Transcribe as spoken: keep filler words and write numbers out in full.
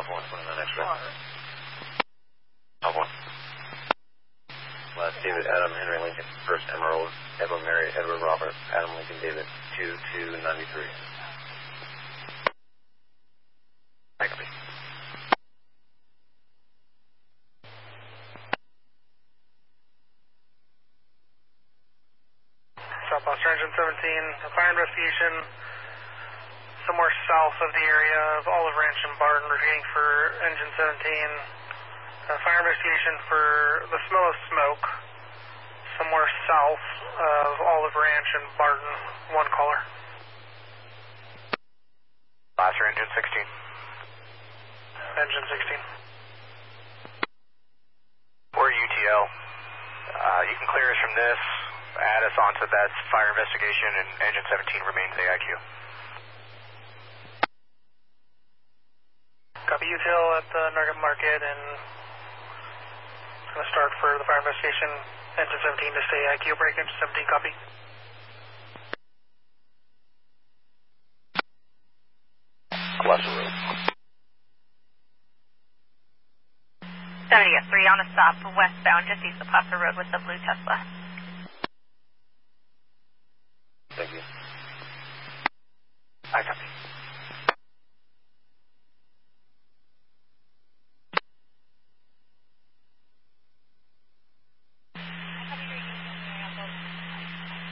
Alpha one twenty-nine X-ray. Alpha one. Last David, Adam, Henry, Lincoln. First, Emerald, Edward, Mary, Edward, Robert, Adam, Lincoln, David. two two ninety-three. I copy. Southwest Engine seventeen, a fire investigation somewhere south of the area of Olive Ranch and Barton, repeating for Engine seventeen. A fire investigation for the smell of smoke somewhere south of Olive Ranch and Barton. One caller. Blaster Engine sixteen. Engine sixteen. We're U T L. Uh, you can clear us from this, add us onto that fire investigation, and Engine seventeen remains A I Q. Copy U T L at the Nugget Market, and going to start for the fire investigation. Engine seventeen to stay I Q break. Engine seventeen, copy. Plaza Road. seventy-three on a stop westbound just east of Plaza Road with the blue Tesla.